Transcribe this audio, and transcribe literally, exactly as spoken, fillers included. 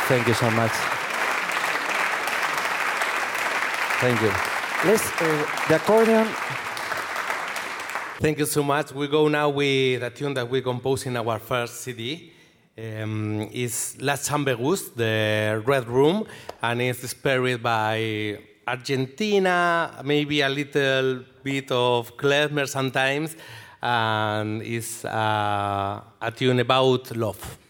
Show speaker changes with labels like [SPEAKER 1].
[SPEAKER 1] Thank you so much. Thank you. Let's, uh, the accordion.
[SPEAKER 2] Thank you so much. We go now with a tune that we composed in our first C D. Um, it's La Chambergus, the Red Room, and it's inspired by Argentina, maybe a little bit of klezmer sometimes, and it's uh, a tune about love.